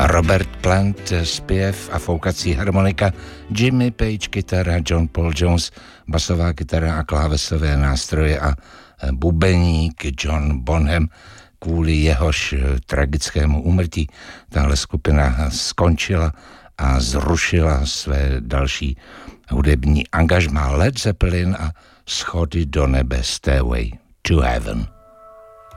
Robert Plant zpěv a foukací harmonika, Jimmy Page kytara, John Paul Jones basová kytara a klávesové nástroje a bubeník John Bonham. Kvůli jehož tragickému úmrtí tahle skupina skončila a zrušila své další hudební angažmá. Led Zeppelin a Schody do nebe, Stairway to Heaven.